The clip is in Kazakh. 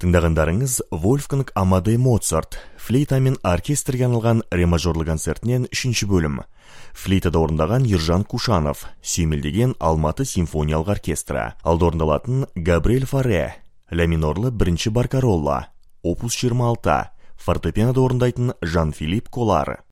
Тыңдағандарыңыз Вольфганг Амадей Моцарт флейта мен оркестрге арналған ре мажорлы концертінен 3-ші бөлім. Флейтада орындаған Ержан Кушанов, сүйемелдеген Алматы симфониялық оркестрі. Алда орындалатын Габриэль Фаре, ля минорлы 1-ші Баркаролла, опус 26, фортепианода орындайтын Жан-Филипп Колар.